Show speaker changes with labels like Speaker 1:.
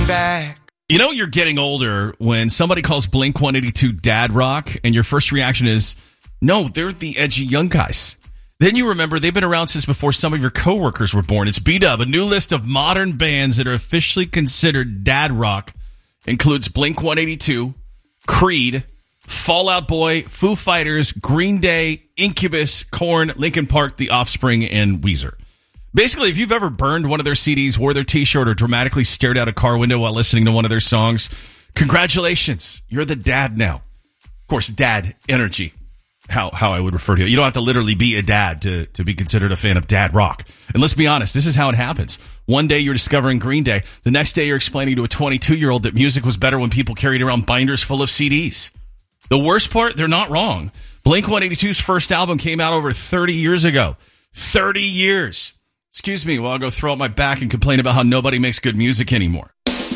Speaker 1: looking back.
Speaker 2: You know you're getting older when somebody calls Blink-182 dad rock, and your first reaction is, no, they're the edgy young guys. Then you remember they've been around since before some of your coworkers were born. It's B-Dub. A new list of modern bands that are officially considered dad rock includes Blink-182, Creed, Fall Out Boy, Foo Fighters, Green Day, Incubus, Korn, Linkin Park, The Offspring, and Weezer. Basically, if you've ever burned one of their CDs, wore their t-shirt, or dramatically stared out a car window while listening to one of their songs, congratulations. You're the dad now. Of course, dad energy, how I would refer to it. You don't have to literally be a dad to be considered a fan of dad rock. And let's be honest, this is how it happens. One day you're discovering Green Day. The next day you're explaining to a 22-year-old that music was better when people carried around binders full of CDs. The worst part, they're not wrong. Blink-182's first album came out over 30 years ago. 30 years. Excuse me while I go throw out my back and complain about how nobody makes good music anymore.